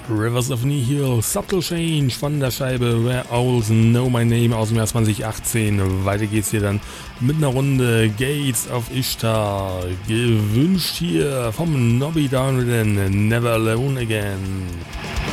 Rivers of Nihil, Subtle Change von der Scheibe Where Owls Know My Name aus dem Jahr 2018. Weiter geht's hier dann mit einer Runde Gates of Ishtar. Gewünscht hier vom Nobby Down with Never Alone Again.